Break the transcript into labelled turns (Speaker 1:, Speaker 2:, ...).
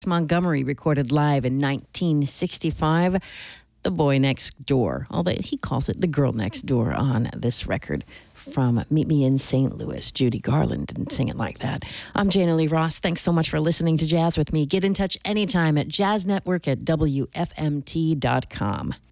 Speaker 1: Montgomery recorded live in 1965, The Boy Next Door, although he calls it The Girl Next Door on this record from Meet Me in St. Louis. Judy Garland didn't sing it like that. I'm Jana Lee Ross. Thanks so much for listening to Jazz with me. Get in touch anytime at jazznetwork@wfmt.com.